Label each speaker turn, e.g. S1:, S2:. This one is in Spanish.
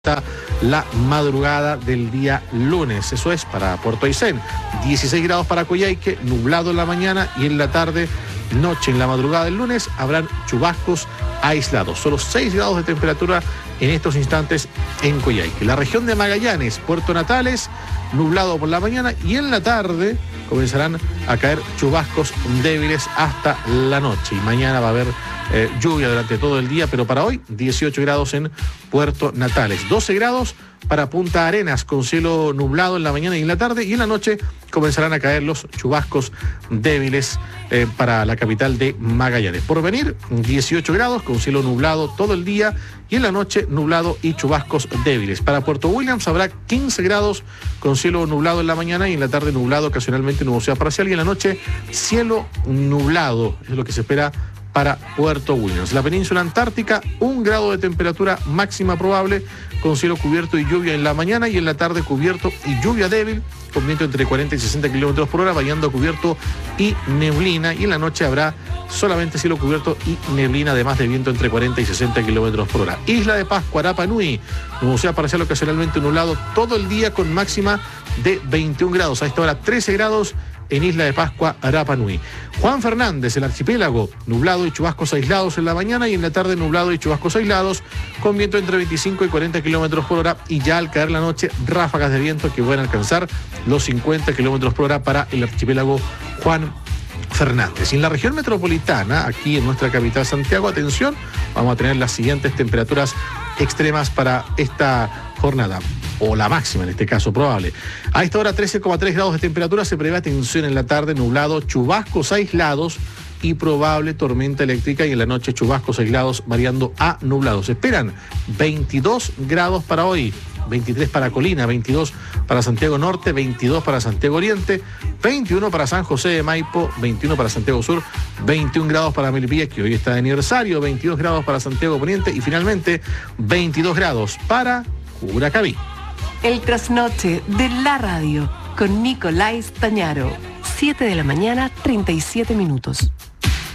S1: la madrugada del día lunes. Eso es para Puerto Aysén. 16 grados para Coyhaique, nublado en la mañana y en la tarde, noche, en la madrugada del lunes, habrán chubascos aislados. Solo 6 grados de temperatura en estos instantes en Coyhaique. La región de Magallanes, Puerto Natales, nublado por la mañana y en la tarde comenzarán a caer chubascos débiles hasta la noche. Y mañana va a haber lluvia durante todo el día, pero para hoy 18 grados en Puerto Natales, 12 grados para Punta Arenas con cielo nublado en la mañana y en la tarde, y en la noche comenzarán a caer los chubascos débiles para la capital de Magallanes. Por venir, 18 grados con cielo nublado todo el día y en la noche nublado y chubascos débiles. Para Puerto Williams habrá 15 grados con cielo nublado en la mañana y en la tarde nublado, ocasionalmente nubosidad parcial, y en la noche cielo nublado, es lo que se espera para Puerto Williams. La península antártica, 1 grado de temperatura máxima probable, con cielo cubierto y lluvia en la mañana, y en la tarde cubierto y lluvia débil, con viento entre 40 y 60 kilómetros por hora, variando a cubierto y neblina, y en la noche habrá solamente cielo cubierto y neblina, además de viento entre 40 y 60 kilómetros por hora. Isla de Pascua, Rapa Nui, nubosidad parcial ocasionalmente nublado todo el día, con máxima de 21 grados. A esta hora 13 grados en Isla de Pascua, Rapa Nui. Juan Fernández, el archipiélago, nublado y chubascos aislados en la mañana, y en la tarde nublado y chubascos aislados, con viento entre 25 y 40 kilómetros por hora, y ya al caer la noche, ráfagas de viento que pueden alcanzar los 50 kilómetros por hora para el archipiélago Juan Fernández. Y en la región metropolitana, aquí en nuestra capital Santiago, atención, vamos a tener las siguientes temperaturas extremas para esta jornada, o la máxima en este caso probable. A esta hora 13,3 grados de temperatura, se prevé atención en la tarde, nublado, chubascos aislados y probable tormenta eléctrica, y en la noche chubascos aislados variando a nublados. Se esperan 22 grados para hoy, 23 para Colina, 22 para Santiago Norte, 22 para Santiago Oriente, 21 para San José de Maipo, 21 para Santiago Sur, 21 grados para Melipilla, que hoy está de aniversario, 22 grados para Santiago Poniente, y finalmente 22 grados para Curacaví.
S2: El trasnoche de la radio con Nicolás Tañaro. 7 de la mañana, 37 minutos.